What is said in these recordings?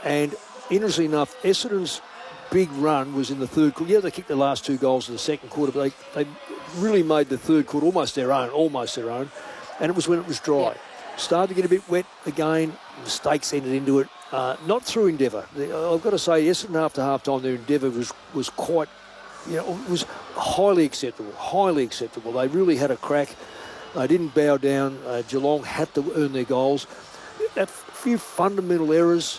And interestingly enough, Essendon's big run was in the third quarter. Yeah, they kicked the last 2 goals in the second quarter, but they really made the third quarter almost their own. And it was when it was dry. Yep. Started to get a bit wet again. Mistakes entered into it. Not through Endeavour. I've got to say, Essendon after half-time, their Endeavour was quite, it was highly acceptable. They really had a crack. They didn't bow down. Geelong had to earn their goals. A few fundamental errors,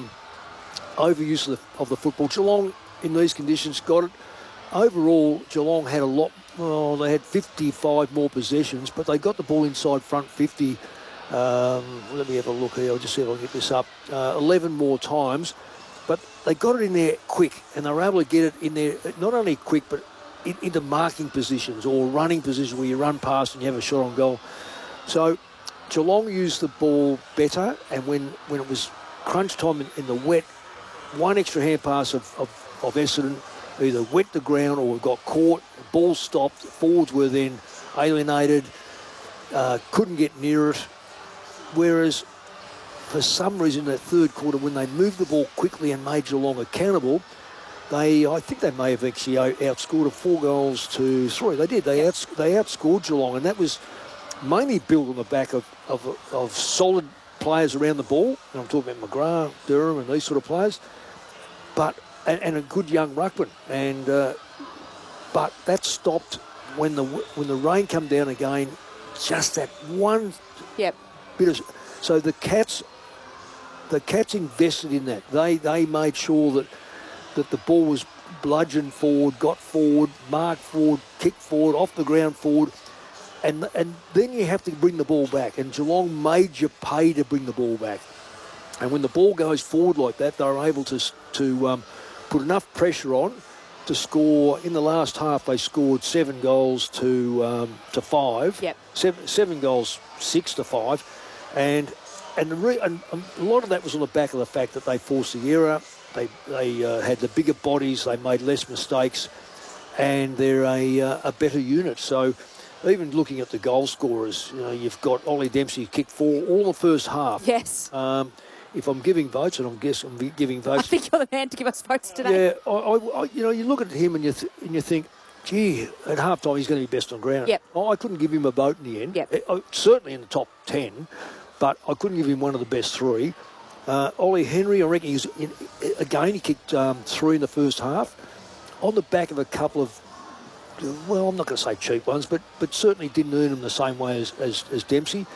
overuse of the football. Geelong, in these conditions, got it. Overall, Geelong had they had 55 more possessions, but they got the ball inside front 50. Let me have a look here. I'll just see if I can get this up. 11 more times, but they got it in there quick, and they were able to get it in there not only quick, but into marking positions or running positions where you run past and you have a shot on goal. So Geelong used the ball better, and when it was crunch time in the wet, one extra hand pass of Essendon either wet the ground or got caught, the ball stopped, forwards were then alienated, couldn't get near it. Whereas, for some reason, in that third quarter, when they moved the ball quickly and made Geelong accountable, I think they may have actually outscored 4 goals to 3. They did. They outscored Geelong, and that was mainly built on the back of solid players around the ball. And I'm talking about McGrath, Durham, and these sort of players. And a good young ruckman. But that stopped when the rain come down again. Just that one. Yep. So the Cats invested in that. They made sure that the ball was bludgeoned forward, got forward, marked forward, kicked forward, off the ground forward, and then you have to bring the ball back. And Geelong made you pay to bring the ball back. And when the ball goes forward like that, they're able to put enough pressure on to score. In the last half, they scored 7 goals to 5. Yep. 7 goals, 6 to 5. And a lot of that was on the back of the fact that they forced the error. They had the bigger bodies. They made less mistakes, and they're a better unit. So even looking at the goal scorers, you've got Ollie Dempsey kicked 4 all the first half. Yes. If I'm giving votes, and I'm giving votes, I think you're the man to give us votes today. Yeah, I you look at him and you think, gee, at half time he's going to be best on ground. Yep. I couldn't give him a vote in the end. Yep. Certainly in the top 10, but I couldn't give him one of the best 3. Ollie Henry, I reckon he kicked 3 in the first half on the back of a couple of, well, I'm not going to say cheap ones, but certainly didn't earn them the same way as Dempsey.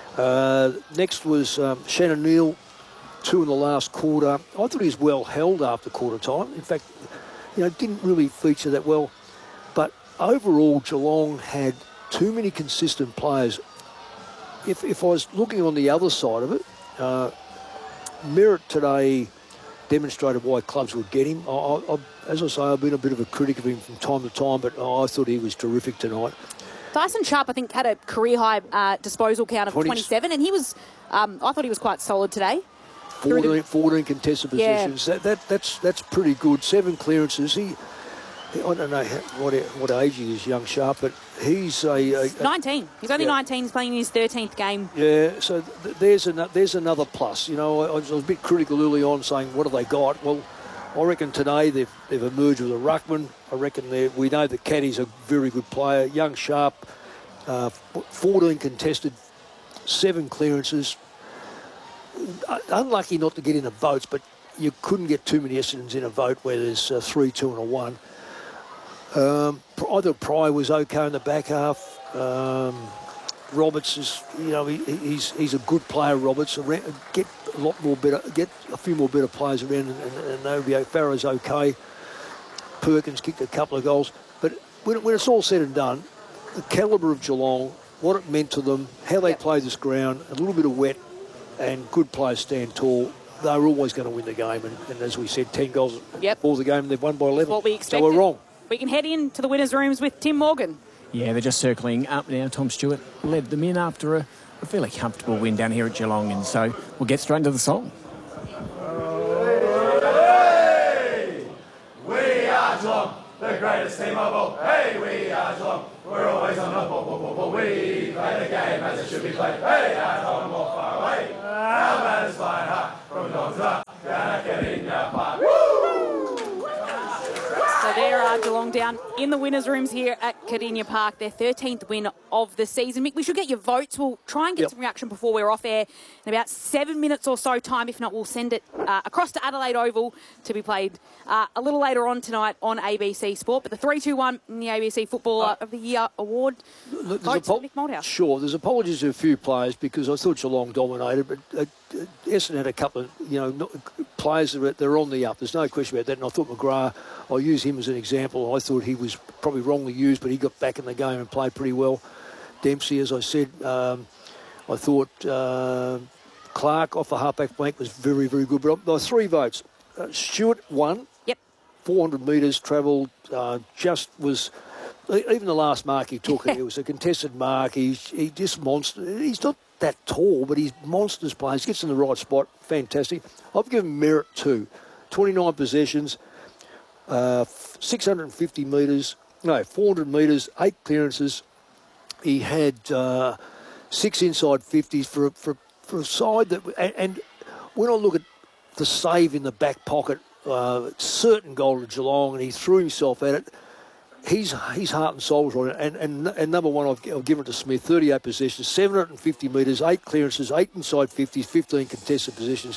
Next was Shannon Neal, 2 in the last quarter. I thought he was well held after quarter time. In fact, didn't really feature that well. But overall, Geelong had too many consistent players. If I was looking on the other side of it, Merritt today demonstrated why clubs would get him. As I say, I've been a bit of a critic of him from time to time, but I thought he was terrific tonight. Dyson Sharp, I think, had a career-high disposal count of 27, and he was, I thought he was quite solid today. 14 contested positions. Yeah. That's pretty good. 7 clearances. I don't know what age he is, young Sharp, but he's 19. He's only 19. He's playing his 13th game. Yeah, so there's another plus. I was a bit critical early on, saying what have they got? Well, I reckon today they've emerged with a ruckman. I reckon we know that Caddy's a very good player. Young Sharp, 14 contested, 7 clearances. Unlucky not to get in the votes, but you couldn't get too many Essendons in a vote where there's 3, 2 and a 1. I thought Pryor was okay in the back half. Roberts is, he's a good player. Roberts, get a few more better players around, and they'll be. Farrow's okay. Perkins kicked a couple of goals, but when it's all said and done, the calibre of Geelong, what it meant to them, how they play this ground, a little bit of wet, and good players stand tall. They were always going to win the game, and as we said, 10 goals for the game, they've won by 11. What we expected. So we're wrong. We can head into the winners' rooms with Tim Morgan. Yeah, they're just circling up now. Tom Stewart led them in after a fairly comfortable win down here at Geelong, and so we'll get straight into the song. Hey, we are Geelong, the greatest team of all. Hey, we are Geelong, we're always on the ball. We play the game as it should be played. Hey, at home or far away, our batters flying high from dawn to dark. at Cardinia Park. So there are Geelong down in the winners' rooms here at Cardinia Park, their 13th win of the season. Mick, we should get your votes. We'll try and get some reaction before we're off air in about 7 minutes or so time. If not, we'll send it across to Adelaide Oval to be played a little later on tonight on ABC Sport. But the 3-2-1 in the ABC Footballer of the Year award votes for Mick Malthouse. Sure, there's apologies to a few players because I thought Geelong dominated, but Essendon had a couple of, players that are on the up. There's no question about that. And I thought McGrath, I'll use him as an example. I thought he was probably wrongly used, but he got back in the game and played pretty well. Dempsey, as I said, I thought Clark off the halfback flank was very, very good. But by 3 votes, Stewart won. Yep. 400 metres travelled, just was... Even the last mark he took, it was a contested mark. He just monster. He's not that tall, but he's monsters plays. Gets in the right spot. Fantastic. I've given Merritt 2. 29 possessions, 650 metres. No, 400 metres, 8 clearances. He had 6 inside 50s for a side that... And when I look at the save in the back pocket, certain goal to Geelong, and he threw himself at it. He's heart and soul on it. And number one, I've given it to Smith. 38 possessions, 750 metres, 8 clearances, 8 inside 50s, 15 contested positions.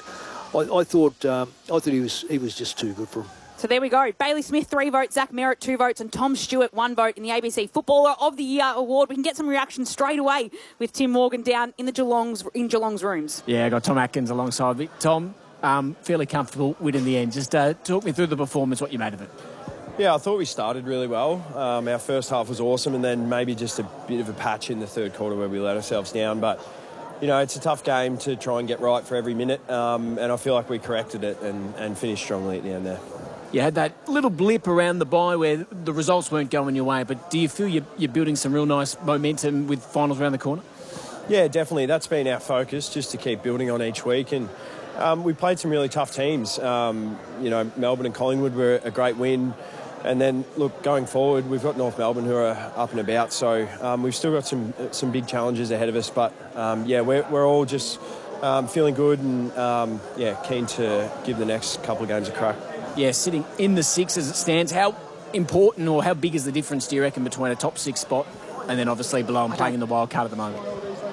I thought he was just too good for him. So there we go. Bailey Smith, 3 votes, Zach Merritt, 2 votes, and Tom Stewart, 1 vote in the ABC Footballer of the Year award. We can get some reaction straight away with Tim Morgan down in Geelong's rooms. Yeah, I got Tom Atkins alongside me. Tom, fairly comfortable win in the end. Just talk me through the performance, what you made of it. Yeah, I thought we started really well. Our first half was awesome, and then maybe just a bit of a patch in the third quarter where we let ourselves down. But, it's a tough game to try and get right for every minute, and I feel like we corrected it and finished strongly at the end there. You had that little blip around the bye where the results weren't going your way, but do you feel you're building some real nice momentum with finals around the corner? Yeah, definitely. That's been our focus, just to keep building on each week. And we played some really tough teams. Melbourne and Collingwood were a great win. And then, look, going forward, we've got North Melbourne who are up and about. So we've still got some big challenges ahead of us. But, we're all just feeling good and, keen to give the next couple of games a crack. Yeah, sitting in the 6 as it stands, how important or how big is the difference, do you reckon, between a top 6 spot and then obviously below and playing in the wild card at the moment?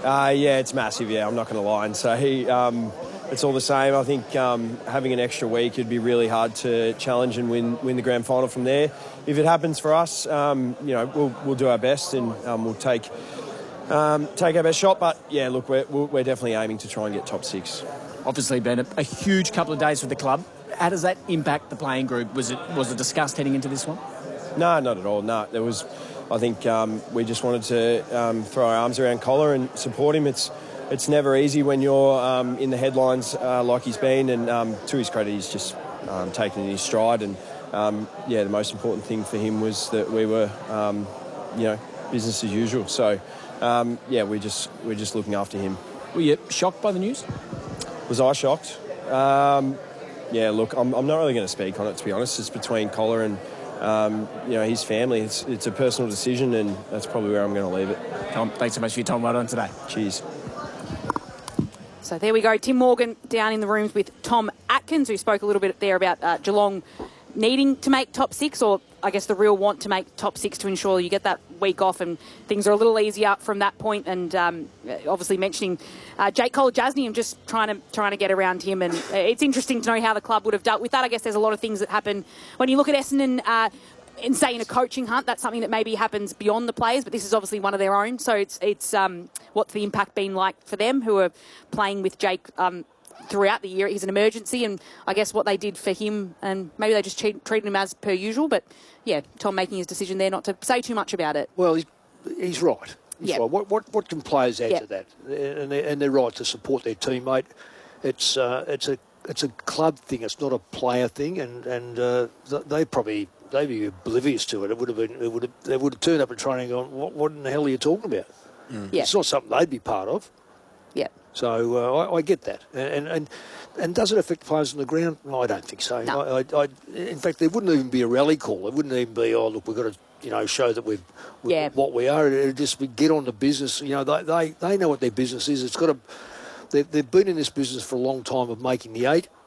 It's massive, I'm not going to lie and say it's all the same. I think having an extra week, it'd be really hard to challenge and win the grand final from there. If it happens for us, we'll do our best and we'll take our best shot. But yeah, look, we're definitely aiming to try and get top 6. Obviously, been a huge couple of days for the club. How does that impact the playing group? Was it discussed heading into this one? No, not at all. No, there was. I think we just wanted to throw our arms around Collar and support him. It's never easy when you're in the headlines like he's been, and to his credit, he's just taken it in his stride. And the most important thing for him was that we were, business as usual. So we're just looking after him. Were you shocked by the news? Was I shocked? Look, I'm not really going to speak on it, to be honest. It's between Collar and his family. It's a personal decision, and that's probably where I'm going to leave it. Tom, thanks so much for your time right on today. Cheers. So there we go. Tim Morgan down in the rooms with Tom Atkins, who spoke a little bit there about Geelong needing to make top 6, or I guess the real want to make top 6 to ensure you get that week off and things are a little easier from that point. And obviously mentioning Jake Kolodjasny and just trying to get around him. And it's interesting to know how the club would have dealt with that. I guess there's a lot of things that happen when you look at Essendon. In, say, in a coaching hunt, that's something that maybe happens beyond the players, but this is obviously one of their own. So it's what's the impact been like for them who are playing with Jake throughout the year? He's an emergency, and I guess what they did for him, and maybe they just treated him as per usual. But yeah, Tom making his decision there not to say too much about it. Well, he's right. He's right. What can players add to that? And they're right to support their teammate. It's a club thing. It's not a player thing, and they'd be oblivious to it. They would have turned up at training and gone, what in the hell are you talking about? Yeah. It's not something they'd be part of. Yeah. So I get that. And does it affect players on the ground? No, I don't think so. No. In fact, there wouldn't even be a rally call. It wouldn't even be, look, we've got to show that we're what we are. It'd just be get on to business. They know what their business is. It's got to. They've been in this business for a long time of making the 8.